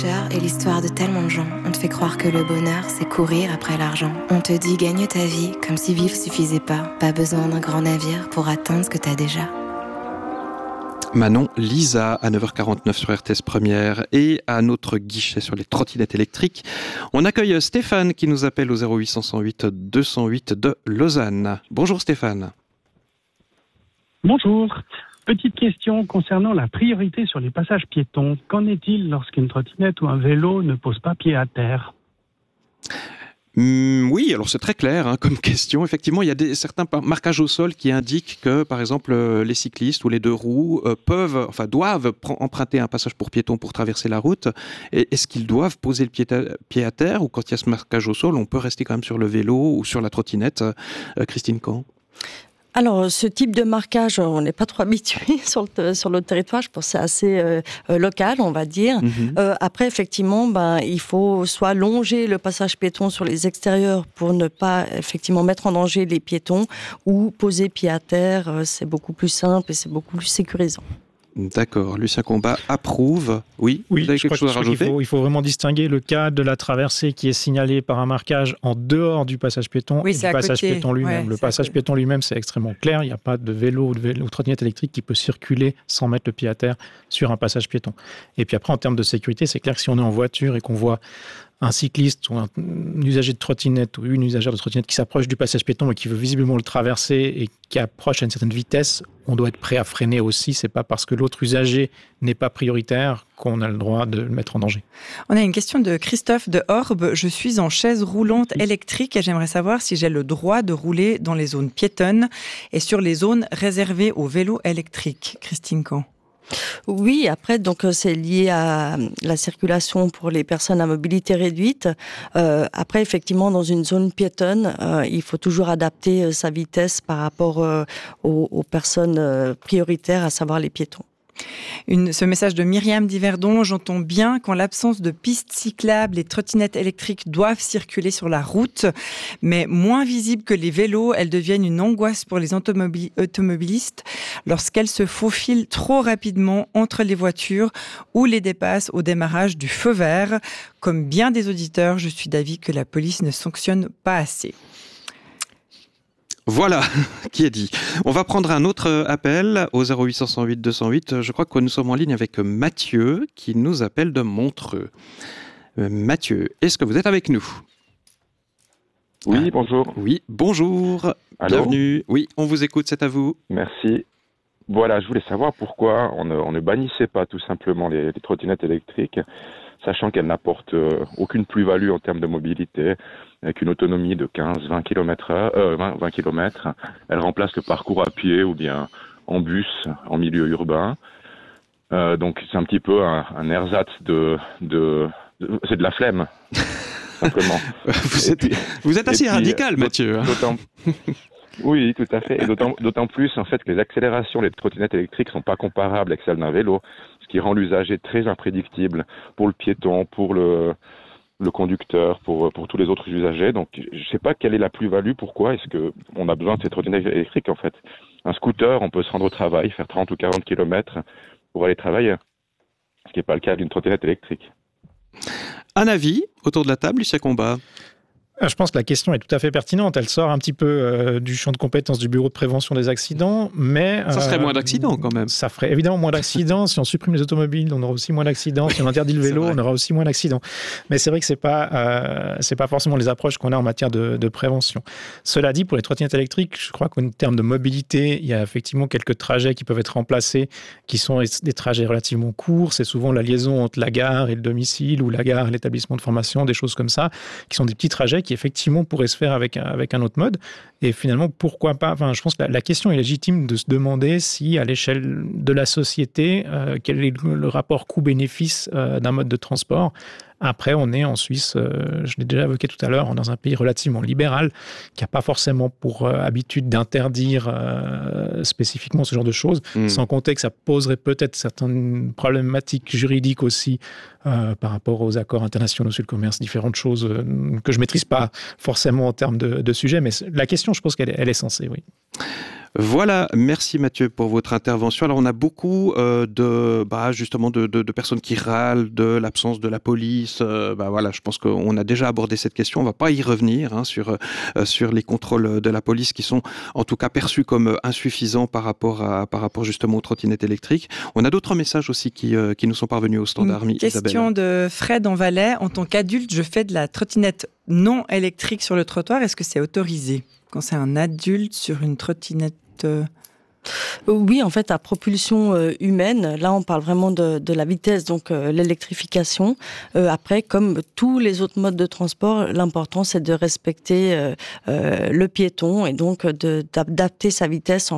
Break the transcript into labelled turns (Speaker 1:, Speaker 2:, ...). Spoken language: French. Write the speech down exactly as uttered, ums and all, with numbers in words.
Speaker 1: est l'histoire de tellement de gens. On te fait croire que le bonheur, c'est courir après l'argent. On te dit gagne ta vie, comme si vivre suffisait pas. Pas besoin d'un grand navire pour atteindre ce que t'as déjà.
Speaker 2: Manon, Lisa à neuf heures quarante-neuf sur R T S Première et à notre guichet sur les trottinettes électriques. On accueille Stéphane qui nous appelle au zéro huit cent huit deux cent huit de Lausanne. Bonjour Stéphane.
Speaker 3: Bonjour. Petite question concernant la priorité sur les passages piétons. Qu'en est-il lorsqu'une trottinette ou un vélo ne pose pas pied à terre ?
Speaker 2: Mmh, oui, alors c'est très clair hein, comme question. Effectivement, il y a des, certains marquages au sol qui indiquent que, par exemple, euh, les cyclistes ou les deux roues euh, peuvent, enfin, doivent pr- emprunter un passage pour piétons pour traverser la route. Et, est-ce qu'ils doivent poser le pied à, pied à terre ou quand il y a ce marquage au sol, on peut rester quand même sur le vélo ou sur la trottinette euh, Christine Caen ?
Speaker 4: Alors, ce type de marquage, on n'est pas trop habitué sur le, sur le territoire. Je pense que c'est assez euh, local, on va dire. Mm-hmm. Euh, après, effectivement, ben, il faut soit longer le passage piéton sur les extérieurs pour ne pas, effectivement, mettre en danger les piétons ou poser pied à terre. Euh, c'est beaucoup plus simple et c'est beaucoup plus sécurisant.
Speaker 2: D'accord. Lucien Combat approuve. Oui,
Speaker 5: oui
Speaker 2: vous avez
Speaker 5: je
Speaker 2: quelque
Speaker 5: crois,
Speaker 2: chose
Speaker 5: je
Speaker 2: à rajouter ?
Speaker 5: il faut, il faut vraiment distinguer le cas de la traversée qui est signalée par un marquage en dehors du passage piéton
Speaker 6: oui,
Speaker 5: et du passage
Speaker 6: côté.
Speaker 5: piéton lui-même.
Speaker 6: Ouais,
Speaker 5: le passage piéton lui-même, c'est extrêmement clair. Il n'y a pas de vélo ou de, vélo, ou de trottinette électrique qui peut circuler sans mettre le pied à terre sur un passage piéton. Et puis après, en termes de sécurité, c'est clair que si on est en voiture et qu'on voit un cycliste ou un, un usager de trottinette ou une usagère de trottinette qui s'approche du passage piéton et qui veut visiblement le traverser et qui approche à une certaine vitesse, on doit être prêt à freiner aussi. C'est pas parce que l'autre usager n'est pas prioritaire qu'on a le droit de le mettre en danger.
Speaker 6: On a une question de Christophe de Orbe. Je suis en chaise roulante électrique et j'aimerais savoir si j'ai le droit de rouler dans les zones piétonnes et sur les zones réservées aux vélos électriques. Christine Caen.
Speaker 4: Oui, après, donc c'est lié à la circulation pour les personnes à mobilité réduite. Euh, après, effectivement, dans une zone piétonne, euh, il faut toujours adapter euh, sa vitesse par rapport euh, aux, aux personnes euh, prioritaires, à savoir les piétons.
Speaker 6: Une, ce message de Myriam Diverdon, j'entends bien qu'en l'absence de pistes cyclables, les trottinettes électriques doivent circuler sur la route, mais moins visibles que les vélos, elles deviennent une angoisse pour les automobil- automobilistes lorsqu'elles se faufilent trop rapidement entre les voitures ou les dépassent au démarrage du feu vert. Comme bien des auditeurs, je suis d'avis que la police ne sanctionne pas assez.
Speaker 2: Voilà, qui est dit. On va prendre un autre appel au zéro huit cent huit deux cent huit. Je crois que nous sommes en ligne avec Mathieu qui nous appelle de Montreux. Euh, Mathieu, est-ce que vous êtes avec nous ?
Speaker 7: Oui, ah, bonjour.
Speaker 2: Oui, bonjour.
Speaker 7: Allô ?
Speaker 2: Bienvenue. Oui, on vous écoute, c'est à vous.
Speaker 7: Merci. Voilà, je voulais savoir pourquoi on ne, on ne bannissait pas tout simplement les, les trottinettes électriques, sachant qu'elles n'apportent euh, aucune plus-value en termes de mobilité, avec une autonomie de quinze à vingt kilomètres, euh, vingt, vingt kilomètres. Elle remplace le parcours à pied ou bien en bus en milieu urbain. Euh, donc c'est un petit peu un, un ersatz de, de, de... C'est de la flemme, simplement.
Speaker 2: vous, êtes, puis, vous êtes assez puis, radical, Mathieu. Hein.
Speaker 7: D'autant... Oui, tout à fait. Et d'autant, d'autant plus, en fait, que les accélérations des trottinettes électriques ne sont pas comparables avec celles d'un vélo, ce qui rend l'usager très imprédictible pour le piéton, pour le... le conducteur, pour, pour tous les autres usagers. Donc, je ne sais pas quelle est la plus-value, pourquoi est-ce qu'on a besoin de ces trottinettes électriques, en fait. Un scooter, on peut se rendre au travail, faire trente ou quarante kilomètres pour aller travailler, ce qui n'est pas le cas d'une trottinette électrique.
Speaker 2: Un avis autour de la table, Lucien Combat ?
Speaker 5: Je pense que la question est tout à fait pertinente. Elle sort un petit peu euh, du champ de compétences du Bureau de prévention des accidents, mais...
Speaker 2: Ça serait
Speaker 5: euh,
Speaker 2: moins d'accidents quand même.
Speaker 5: Ça ferait évidemment moins d'accidents. Si on supprime les automobiles, on aura aussi moins d'accidents. Si on interdit le vélo, on aura aussi moins d'accidents. Mais c'est vrai que ce n'est pas, euh, c'est pas forcément les approches qu'on a en matière de, de prévention. Cela dit, pour les trottinettes électriques, je crois qu'en termes de mobilité, il y a effectivement quelques trajets qui peuvent être remplacés, qui sont des trajets relativement courts. C'est souvent la liaison entre la gare et le domicile, ou la gare et l'établissement de formation, des choses comme ça, qui sont des petits trajets qui effectivement pourraient se faire avec un, avec un autre mode. Et finalement, pourquoi pas ? Enfin, je pense que la, la question est légitime de se demander si, à l'échelle de la société, euh, quel est le, le rapport coût-bénéfice euh, d'un mode de transport. Après, on est en Suisse, euh, je l'ai déjà évoqué tout à l'heure, dans un pays relativement libéral, qui n'a pas forcément pour euh, habitude d'interdire euh, spécifiquement ce genre de choses, mmh. sans compter que ça poserait peut-être certaines problématiques juridiques aussi euh, par rapport aux accords internationaux sur le commerce, différentes choses euh, que je ne maîtrise pas forcément en termes de, de sujet, mais la question, je pense qu'elle est, elle est censée, oui.
Speaker 2: Voilà, merci Mathieu pour votre intervention. Alors on a beaucoup euh, de bah, justement de, de, de personnes qui râlent de l'absence de la police. Euh, bah, voilà, je pense qu'on a déjà abordé cette question. On ne va pas y revenir hein, sur euh, sur les contrôles de la police qui sont en tout cas perçus comme insuffisants par rapport à par rapport justement aux trottinettes électriques. On a d'autres messages aussi qui euh, qui nous sont parvenus au standard.
Speaker 6: Une question
Speaker 2: Isabelle.
Speaker 6: de Fred en Valais. En tant qu'adulte, je fais de la trottinette non électrique sur le trottoir. Est-ce que c'est autorisé quand c'est un adulte sur une trottinette?
Speaker 4: Oui, en fait, à propulsion euh, humaine, là, on parle vraiment de, de la vitesse, donc euh, l'électrification. Euh, après, comme tous les autres modes de transport, l'important, c'est de respecter euh, euh, le piéton et donc de, d'adapter sa vitesse en